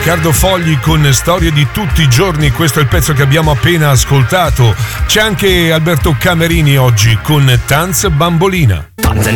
Riccardo Fogli con Storie di tutti i giorni, questo è il pezzo che abbiamo appena ascoltato. C'è anche Alberto Camerini oggi con Tanz Bambolina. Tanzen